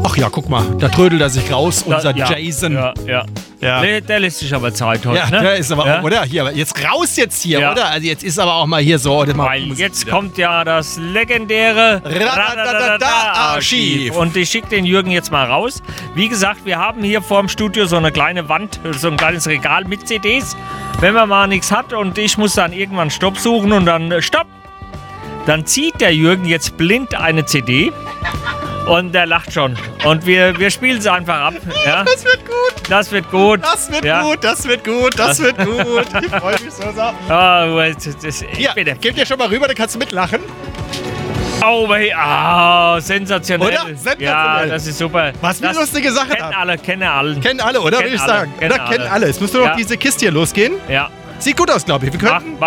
Ach ja, guck mal, da trödelt er sich raus, unser Jason. Ja. Nee, der lässt sich aber Zeit heute, ja, ne? Der ist aber auch, oder? Hier, jetzt raus jetzt hier, oder? Also jetzt ist aber auch mal hier so. Weil jetzt kommt ja das legendäre Archiv. Und ich schicke den Jürgen jetzt mal raus. Wie gesagt, wir haben hier vorm Studio so eine kleine Wand, so ein kleines Regal mit CDs. Wenn man mal nichts hat und ich muss dann irgendwann Stopp suchen und dann Stopp. Dann zieht der Jürgen jetzt blind eine CD und der lacht schon. Und wir spielen sie einfach ab. Ja? Das wird gut. Das wird gut. Das wird gut, das wird gut, das wird gut. Ich freue mich so. Hier, gib dir schon mal rüber, dann kannst du mitlachen. Sensationell. Oder? Sensationell. Ja, das ist super. Was eine lustige Sache. Kennen alle. Kennen alle, oder? Würde ich sagen. Kennen alle. Jetzt müsste noch diese Kiste hier losgehen. Ja. Sieht gut aus, glaube ich. Wir könnten